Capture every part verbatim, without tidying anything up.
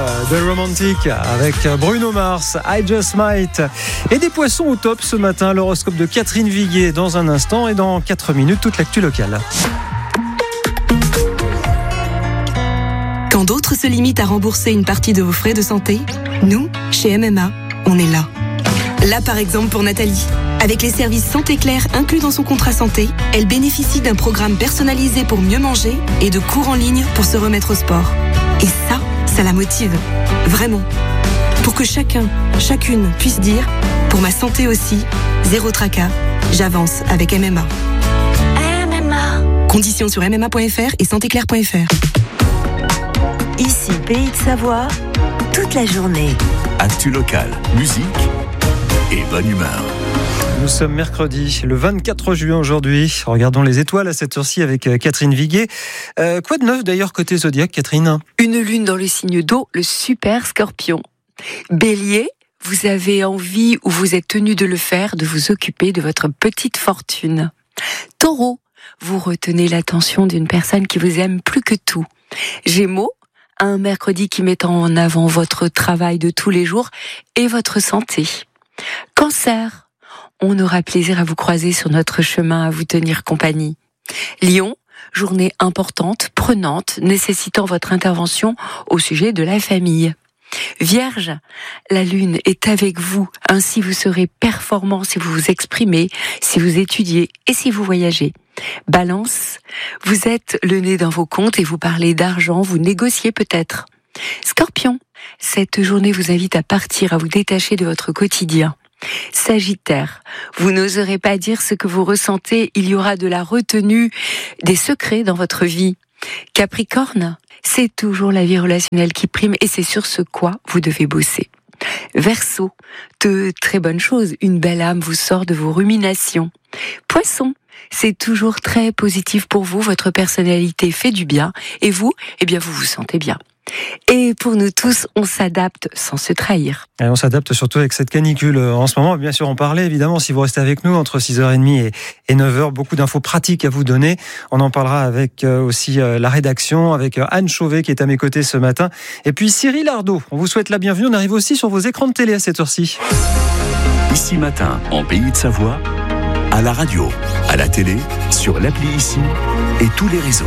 de Romantic avec Bruno Mars, I Just Might. Et des poissons au top ce matin, l'horoscope de Catherine Viguier dans un instant et dans quatre minutes, toute l'actu locale. Quand d'autres se limitent à rembourser une partie de vos frais de santé, nous, chez M M A, on est là. Là par exemple pour Nathalie. Avec les services Santé Claire inclus dans son contrat santé, elle bénéficie d'un programme personnalisé pour mieux manger et de cours en ligne pour se remettre au sport. Et ça, ça la motive. Vraiment. Pour que chacun, chacune puisse dire « Pour ma santé aussi, zéro tracas, j'avance avec M M A ». M M A. Conditions sur m m a point f r et santé claire point f r. Ici, Pays de Savoie, toute la journée. Actu locale, musique et bonne humeur. Nous sommes mercredi, le vingt-quatre juin aujourd'hui. Regardons les étoiles à cette heure-ci avec Catherine Viguier. Euh, quoi de neuf d'ailleurs côté zodiaque, Catherine ? Une lune dans le signe d'eau, le super Scorpion. Bélier, vous avez envie ou vous êtes tenu de le faire, de vous occuper de votre petite fortune. Taureau, vous retenez l'attention d'une personne qui vous aime plus que tout. Gémeaux, un mercredi qui met en avant votre travail de tous les jours et votre santé. Cancer, on aura plaisir à vous croiser sur notre chemin, à vous tenir compagnie. Lion, journée importante, prenante, nécessitant votre intervention au sujet de la famille. Vierge, la lune est avec vous, ainsi vous serez performant si vous vous exprimez, si vous étudiez et si vous voyagez. Balance, vous êtes le nez dans vos comptes et vous parlez d'argent, vous négociez peut-être. Scorpion, cette journée vous invite à partir, à vous détacher de votre quotidien. Sagittaire, vous n'oserez pas dire ce que vous ressentez, il y aura de la retenue, des secrets dans votre vie. Capricorne, c'est toujours la vie relationnelle qui prime et c'est sur ce quoi vous devez bosser. Verseau, de très bonnes choses, une belle âme vous sort de vos ruminations. Poisson, c'est toujours très positif pour vous, votre personnalité fait du bien et vous, eh bien vous vous sentez bien. Et pour nous tous, on s'adapte sans se trahir. Et on s'adapte surtout avec cette canicule en ce moment. Bien sûr, on parlait évidemment, si vous restez avec nous, entre six heures trente et neuf heures, beaucoup d'infos pratiques à vous donner. On en parlera avec aussi la rédaction, avec Anne Chauvet qui est à mes côtés ce matin. Et puis Cyril Ardo, on vous souhaite la bienvenue. On arrive aussi sur vos écrans de télé à cette heure-ci. Ici Matin, en Pays de Savoie, à la radio, à la télé, sur l'appli Ici et tous les réseaux.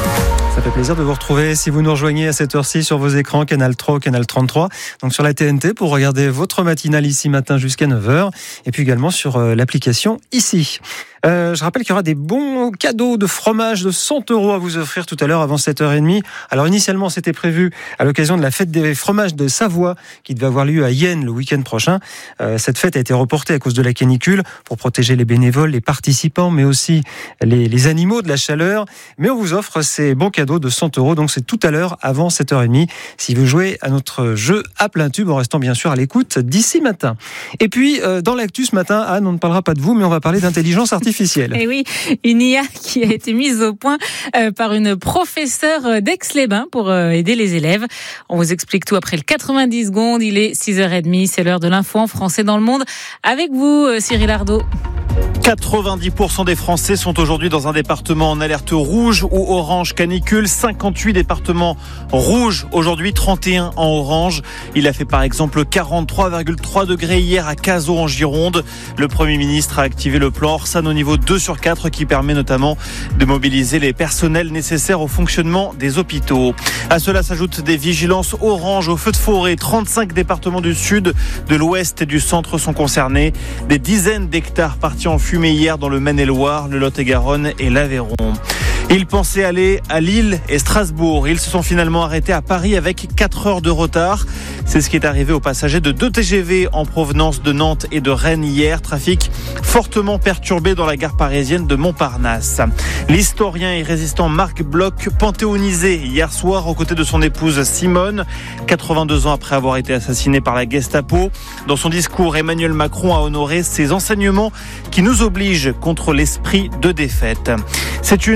Ça fait plaisir de vous retrouver si vous nous rejoignez à cette heure-ci sur vos écrans, Canal trois, Canal trente-trois, donc sur la T N T pour regarder votre matinale Ici Matin jusqu'à neuf heures, et puis également sur l'application Ici. Euh, je rappelle qu'il y aura des bons cadeaux de fromage de cent euros à vous offrir tout à l'heure avant sept heures trente. Alors initialement, c'était prévu à l'occasion de la fête des fromages de Savoie qui devait avoir lieu à Yenne le week-end prochain. Euh, cette fête a été reportée à cause de la canicule pour protéger les bénévoles, les participants, mais aussi les, les animaux de la chaleur. Mais on vous offre ces bons cadeaux de cent euros, donc c'est tout à l'heure avant sept heures trente si vous jouez à notre jeu à plein tube en restant bien sûr à l'écoute d'Ici Matin. Et puis euh, dans l'actu ce matin, Anne, on ne parlera pas de vous, mais on va parler d'intelligence artificielle. Et oui, une I A qui a été mise au point euh, par une professeure d'Aix-les-Bains pour euh, aider les élèves. On vous explique tout après le quatre-vingt-dix secondes. Il est six heures trente, c'est l'heure de l'info en français dans le monde. Avec vous, Cyril Ardo. quatre-vingt-dix pour cent des Français sont aujourd'hui dans un département en alerte rouge ou orange canicule. cinquante-huit départements rouges aujourd'hui, trente et un en orange. Il a fait par exemple quarante-trois virgule trois degrés hier à Cazaux en Gironde. Le Premier ministre a activé le plan Orsan au niveau deux sur quatre qui permet notamment de mobiliser les personnels nécessaires au fonctionnement des hôpitaux. À cela s'ajoutent des vigilances orange aux feux de forêt. trente-cinq départements du sud, de l'ouest et du centre sont concernés. Des dizaines d'hectares partis en fumée hier dans le Maine-et-Loire, le Lot-et-Garonne et l'Aveyron. Ils pensaient aller à Lille et Strasbourg. Ils se sont finalement arrêtés à Paris avec quatre heures de retard. C'est ce qui est arrivé aux passagers de deux T G V en provenance de Nantes et de Rennes hier. Trafic fortement perturbé dans la gare parisienne de Montparnasse. L'historien et résistant Marc Bloch, panthéonisé hier soir aux côtés de son épouse Simone, quatre-vingt-deux ans après avoir été assassiné par la Gestapo. Dans son discours, Emmanuel Macron a honoré ses enseignements qui nous obligent contre l'esprit de défaite. C'est une déclaration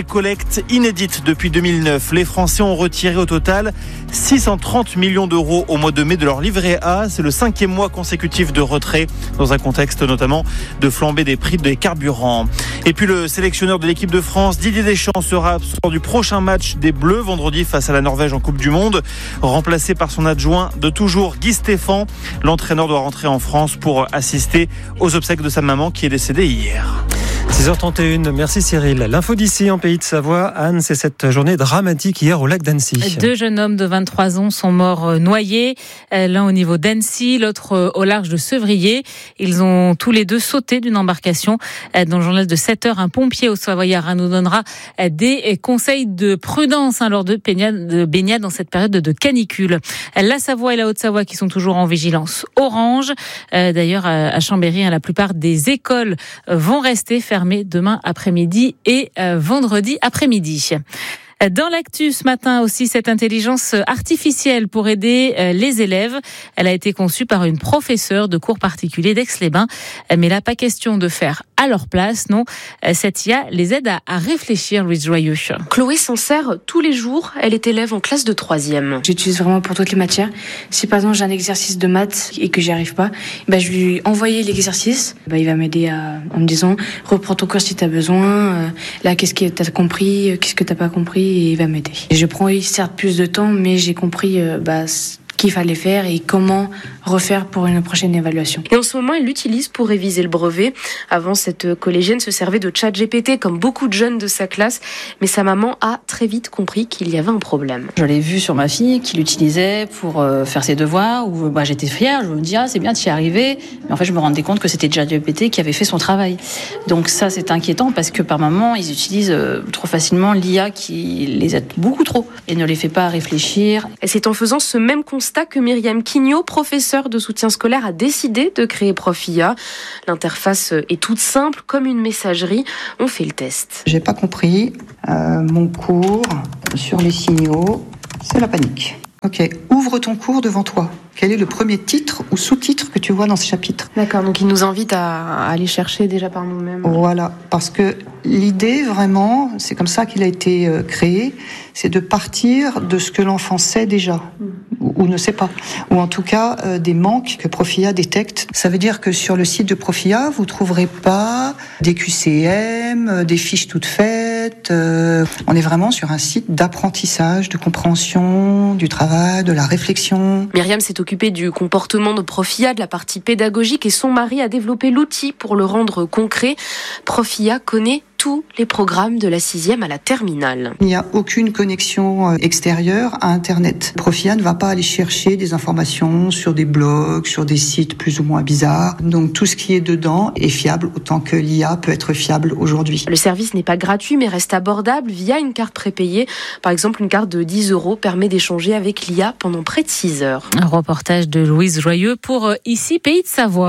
collecte inédite depuis deux mille neuf. Les Français ont retiré au total six cent trente millions d'euros au mois de mai de leur livret A. C'est le cinquième mois consécutif de retrait, dans un contexte notamment de flambée des prix des carburants. Et puis le sélectionneur de l'équipe de France, Didier Deschamps, sera absent du prochain match des Bleus vendredi face à la Norvège en Coupe du Monde, remplacé par son adjoint de toujours, Guy Stéphane. L'entraîneur doit rentrer en France pour assister aux obsèques de sa maman qui est décédée hier. six heures trente et une, merci Cyril. L'info d'ici en Pays de Savoie. Anne, c'est cette journée dramatique hier au lac d'Annecy. Deux jeunes hommes de vingt-trois ans sont morts noyés, l'un au niveau d'Annecy, l'autre au large de Sevrier. Ils ont tous les deux sauté d'une embarcation. Dans le journal de sept heures, un pompier au Savoyard nous donnera des conseils de prudence lors de baignade dans cette période de canicule. La Savoie et la Haute-Savoie qui sont toujours en vigilance orange. D'ailleurs, à Chambéry, la plupart des écoles vont rester fermées demain après-midi et euh, vendredi après-midi. Dans l'actu ce matin aussi, cette intelligence artificielle pour aider les élèves. Elle a été conçue par une professeure de cours particuliers d'Aix-les-Bains. Mais là, pas question de faire à leur place, non. Cette I A les aide à, à réfléchir, Louise Joyeux. Chloé s'en sert tous les jours. Elle est élève en classe de troisième. J'utilise vraiment pour toutes les matières. Si par exemple j'ai un exercice de maths et que j'y arrive pas, bah, je lui envoie l'exercice. Bah, il va m'aider à, en me disant reprends ton cours si t'as besoin. Euh, là, qu'est-ce que t'as compris, qu'est-ce que t'as pas compris. Et il va m'aider. Et je prends certes plus de temps, mais j'ai compris euh, bah, ce qu'il fallait faire et comment refaire pour une prochaine évaluation. Et en ce moment, elle l'utilise pour réviser le brevet. Avant, cette collégienne se servait de ChatGPT comme beaucoup de jeunes de sa classe, mais sa maman a très vite compris qu'il y avait un problème. Je l'ai vu sur ma fille qui l'utilisait pour euh, faire ses devoirs, où bah, j'étais fière, je me dis ah c'est bien, t'y es arrivé, mais en fait je me rendais compte que c'était ChatGPT qui avait fait son travail. Donc ça c'est inquiétant parce que par moment ils utilisent euh, trop facilement l'I A qui les aide beaucoup trop et ne les fait pas réfléchir. Et c'est en faisant ce même constat que Myriam Quignot, professeure de soutien scolaire, a décidé de créer Prof I A. L'interface est toute simple, comme une messagerie. On fait le test. J'ai pas compris. Euh, mon cours sur les signaux, c'est la panique. Ok, ouvre ton cours devant toi. Quel est le premier titre ou sous-titre que tu vois dans ce chapitre ? D'accord, donc il nous invite à aller chercher déjà par nous-mêmes. Voilà, parce que l'idée vraiment, c'est comme ça qu'il a été créé, c'est de partir de ce que l'enfant sait déjà, mmh. ou, ou ne sait pas, ou en tout cas euh, des manques que Prof I A détecte. Ça veut dire que sur le site de Prof I A, vous ne trouverez pas des Q C M, des fiches toutes faites. Euh, on est vraiment sur un site d'apprentissage, de compréhension, du travail, de la réflexion. Myriam s'est occupée du comportement de Prof I A, de la partie pédagogique, et son mari a développé l'outil pour le rendre concret. Prof I A connaît tous les programmes de la sixième à la terminale. Il n'y a aucune connexion extérieure à Internet. Prof I A ne va pas aller chercher des informations sur des blogs, sur des sites plus ou moins bizarres. Donc tout ce qui est dedans est fiable autant que l'I A peut être fiable aujourd'hui. Le service n'est pas gratuit mais reste abordable via une carte prépayée. Par exemple, une carte de dix euros permet d'échanger avec l'I A pendant près de six heures. Un reportage de Louise Joyeux pour Ici Pays de Savoie.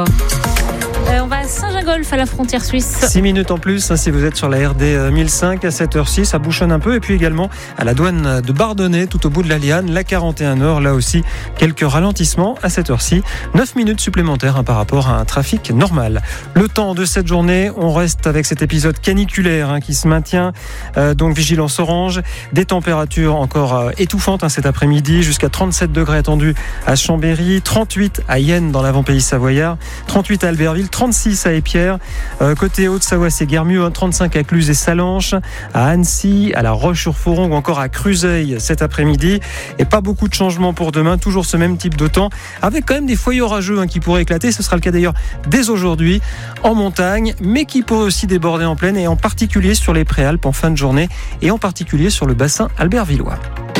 Euh, on va à Saint-Gingolph, à la frontière suisse. Six minutes en plus, hein, si vous êtes sur la R D mille cinq à cette heure-ci, ça bouchonne un peu. Et puis également à la douane de Bardonnay, tout au bout de la Liane, la quarante et un heures, là aussi, quelques ralentissements à cette heure-ci. neuf minutes supplémentaires hein, par rapport à un trafic normal. Le temps de cette journée, on reste avec cet épisode caniculaire hein, qui se maintient. Euh, donc vigilance orange, des températures encore euh, étouffantes hein, cet après-midi, jusqu'à trente-sept degrés attendus à Chambéry, trente-huit à Yenne dans l'avant-pays savoyard, trente-huit à Albertville, trente-six à Épierre, euh, côté Haute-Savoie c'est guère mieux, hein, trente-cinq à Cluses et Salanches, à Annecy, à La Roche-sur-Foron ou encore à Cruzeil cet après-midi. Et pas beaucoup de changements pour demain, toujours ce même type de temps, avec quand même des foyers orageux hein, qui pourraient éclater. Ce sera le cas d'ailleurs dès aujourd'hui en montagne, mais qui pourraient aussi déborder en plaine, et en particulier sur les Préalpes en fin de journée, et en particulier sur le bassin albertvillois.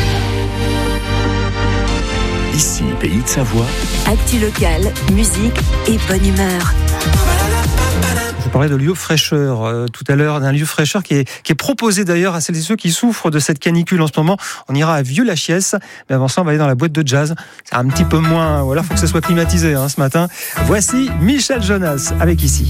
Ici, Pays de Savoie. Actu locale, musique et bonne humeur. Je parlais de lieu fraîcheur euh, tout à l'heure, d'un lieu fraîcheur qui est, qui est proposé d'ailleurs à celles et ceux qui souffrent de cette canicule en ce moment. On ira à Vieux-la-Chiesse, mais avant ça on va aller dans la boîte de jazz. C'est un petit peu moins, ou alors il faut que ce soit climatisé hein, ce matin. Voici Michel Jonas avec Ici.